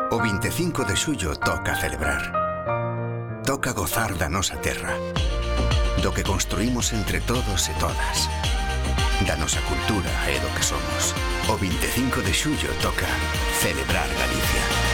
O 25 de xullo toca celebrar. Toca gozar da nosa terra. Do que construímos entre todos e todas. Da nosa cultura e do que somos. O 25 de xullo toca celebrar Galicia.